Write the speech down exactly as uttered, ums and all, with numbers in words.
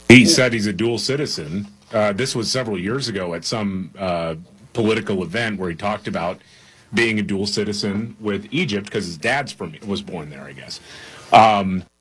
He said he's a dual citizen. Uh, this was several years ago at some uh, political event where he talked about being a dual citizen with Egypt because his dad's from was born there, I guess. Um,